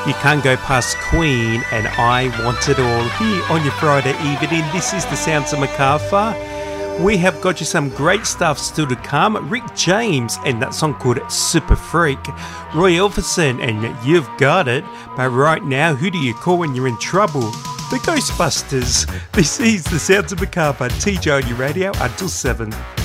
You can't go past Queen and I Want It All here on your Friday evening. This is the Sounds of Macarthur. We have got you some great stuff still to come. Rick James and that song called Super Freak. Roy Elphison and You've Got It. But right now, who do you call when you're in trouble? The Ghostbusters. This is the Sounds of Macarthur. TJ on your radio until 7.